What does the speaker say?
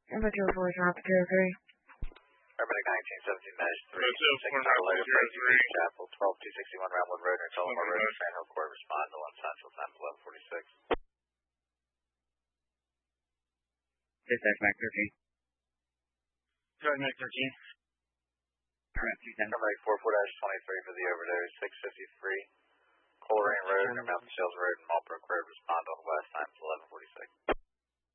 Number 204 is Rapid 203. Paramedic 1917-3, 6 later, Place Chapel, 12261 Ramwood Road, near Tullamore Road, Fan Hill Court, respond to 1 Central, time 1146. Dispatch Mac 13. Sorry, Mac 13. Alright, 210. Paramedic 44-23 for the overdose, 653 Coleraine Road, near Mountain Sales Road, and Malbrook Road, respond on west, time 1146.